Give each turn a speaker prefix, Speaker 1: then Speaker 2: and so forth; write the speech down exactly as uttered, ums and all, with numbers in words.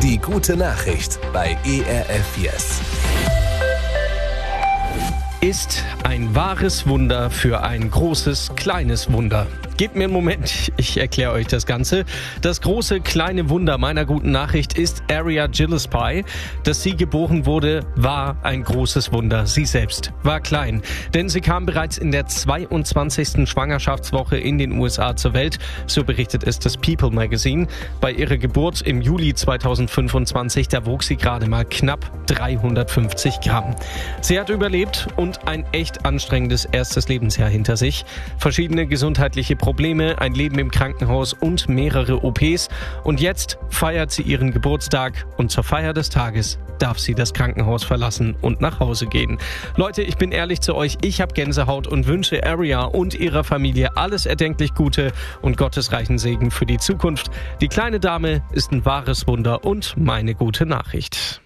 Speaker 1: Die gute Nachricht bei E R F Yes.
Speaker 2: Ist ein wahres Wunder für ein großes, kleines Wunder. Gebt mir einen Moment, ich erkläre euch das Ganze. Das große, kleine Wunder meiner guten Nachricht ist Aria Gillespie. Dass sie geboren wurde, war ein großes Wunder. Sie selbst war klein, denn sie kam bereits in der zweiundzwanzigsten Schwangerschaftswoche in den U S A zur Welt. So berichtet es das People Magazine. Bei ihrer Geburt im Juli zweitausendfünfundzwanzig, da wog sie gerade mal knapp dreihundertfünfzig Gramm. Sie hat überlebt und ein echt anstrengendes erstes Lebensjahr hinter sich. Verschiedene gesundheitliche Probleme, ein Leben im Krankenhaus und mehrere O Ps. Und jetzt feiert sie ihren Geburtstag und zur Feier des Tages darf sie das Krankenhaus verlassen und nach Hause gehen. Leute, ich bin ehrlich zu euch, ich habe Gänsehaut und wünsche Aria und ihrer Familie alles erdenklich Gute und gottesreichen Segen für die Zukunft. Die kleine Dame ist ein wahres Wunder und meine gute Nachricht.